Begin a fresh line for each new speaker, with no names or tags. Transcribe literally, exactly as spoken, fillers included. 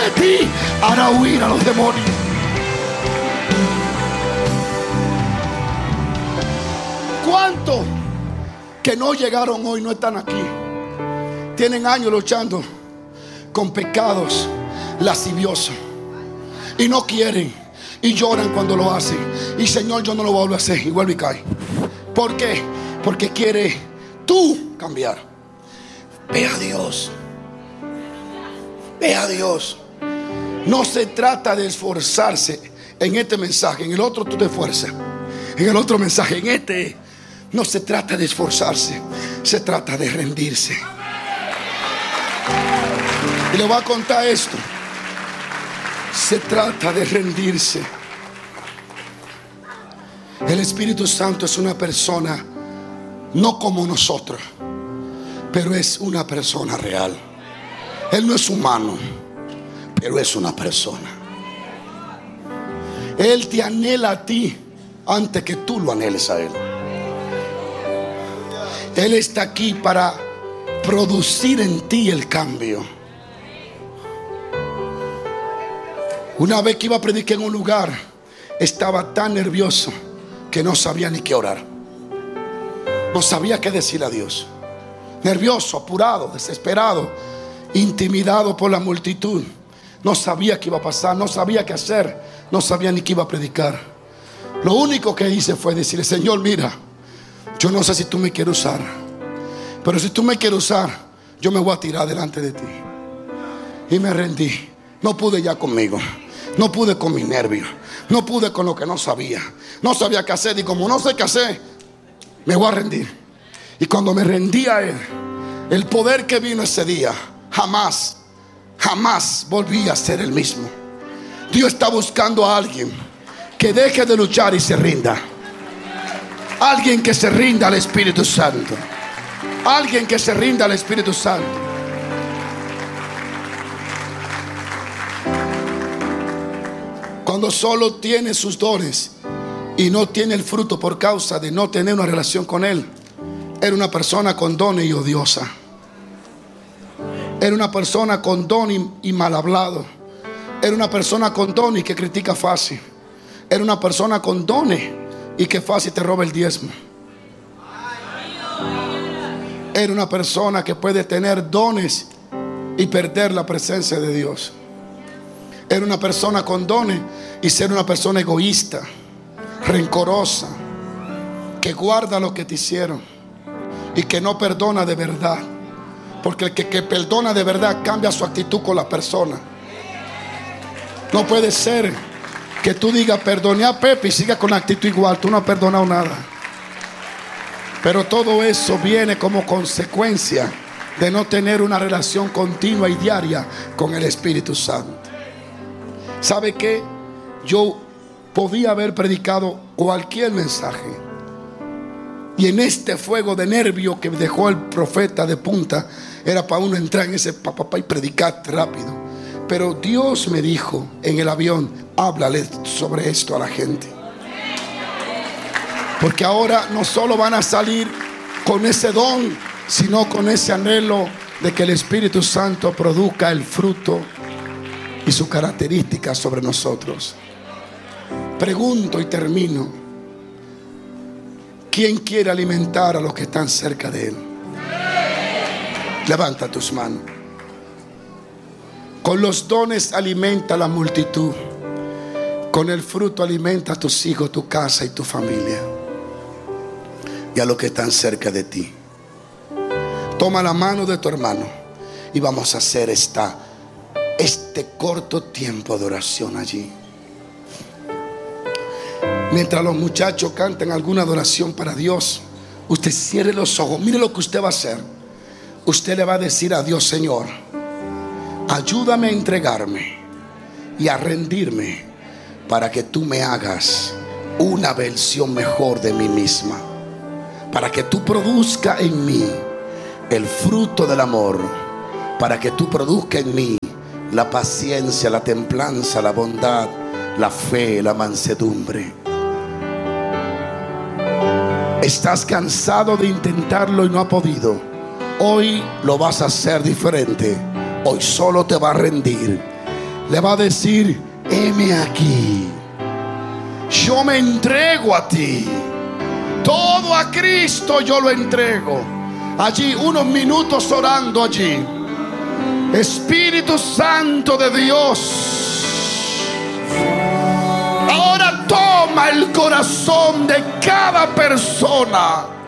de ti hará huir a los demonios. ¿Cuántos que no llegaron hoy no están aquí? Tienen años luchando con pecados lasciviosos y no quieren, y lloran cuando lo hacen. Y Señor, yo no lo voy a volver a hacer, y vuelve y cae. ¿Por qué? Porque quiere tú cambiar. Ve a Dios. Ve a Dios. No se trata de esforzarse en este mensaje. En el otro tú te esfuerzas. En el otro mensaje, en este, no se trata de esforzarse. Se trata de rendirse. Y le voy a contar esto. Se trata de rendirse. El Espíritu Santo es una persona no como nosotros, pero es una persona real. Él no es humano, pero es una persona. Él te anhela a ti antes que tú lo anheles a Él. Él está aquí para producir en ti el cambio. Una vez que iba a predicar en un lugar, estaba tan nervioso que no sabía ni qué orar. No sabía qué decir a Dios. Nervioso, apurado, desesperado, intimidado por la multitud. No sabía qué iba a pasar, no sabía qué hacer, no sabía ni qué iba a predicar. Lo único que hice fue decirle: Señor, mira, yo no sé si tú me quieres usar, pero si tú me quieres usar, yo me voy a tirar delante de ti. Y me rendí. No pude ya conmigo. No pude con mis nervios. No pude con lo que no sabía. No sabía qué hacer. Y como no sé qué hacer, me voy a rendir. Y cuando me rendí a Él, el poder que vino ese día, jamás, jamás volví a ser el mismo. Dios está buscando a alguien que deje de luchar y se rinda. Alguien que se rinda al Espíritu Santo. Alguien que se rinda al Espíritu Santo. Cuando solo tiene sus dones y no tiene el fruto por causa de no tener una relación con Él, era una persona con dones y odiosa. Era una persona con don y, y mal hablado. Era una persona con dones y que critica fácil. Era una persona con dones y que fácil te roba el diezmo. Era una persona que puede tener dones y perder la presencia de Dios. Era una persona con dones y ser una persona egoísta, rencorosa, que guarda lo que te hicieron y que no perdona de verdad. Porque el que, que perdona de verdad cambia su actitud con la persona. No puede ser que tú digas perdoné a Pepe y sigas con la actitud igual. Tú no has perdonado nada. Pero todo eso viene como consecuencia de no tener una relación continua y diaria con el Espíritu Santo. ¿Sabe qué? Yo podía haber predicado cualquier mensaje, y en este fuego de nervio que dejó el profeta de punta, era para uno entrar en ese papá y predicar rápido. Pero Dios me dijo en el avión: háblale sobre esto a la gente. Porque ahora no solo van a salir con ese don, sino con ese anhelo de que el Espíritu Santo produzca el fruto y su característica sobre nosotros. Pregunto y termino: ¿quién quiere alimentar a los que están cerca de Él? Levanta tus manos. Con los dones alimenta a la multitud. Con el fruto alimenta a tus hijos, tu casa y tu familia, y a los que están cerca de ti. Toma la mano de tu hermano y vamos a hacer esta Este corto tiempo de oración allí. Mientras los muchachos cantan alguna adoración para Dios, usted cierre los ojos. Mire lo que usted va a hacer. Usted le va a decir a Dios: Señor, ayúdame a entregarme y a rendirme para que tú me hagas una versión mejor de mí misma, para que tú produzca en mí el fruto del amor, para que tú produzca en mí la paciencia, la templanza, la bondad, la fe, la mansedumbre. Estás cansado de intentarlo y no has podido. Hoy lo vas a hacer diferente. Hoy solo te vas a rendir le va a decir: heme aquí, yo me entrego a ti. Todo a Cristo yo lo entrego. Allí unos minutos orando allí. Espíritu Santo de Dios, ahora toma el corazón de cada persona